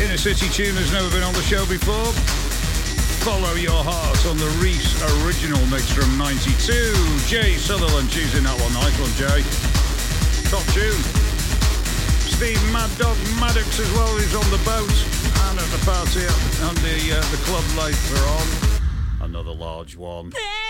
Inner City Tune has never been on the show before. Follow Your Heart on the Reese original mix from 92. Jay Sutherland choosing that one. Nice one, Jay. Top tune. Steve Mad Dog Maddox as well, who's on the boat and at the party and the club later on. Another large one.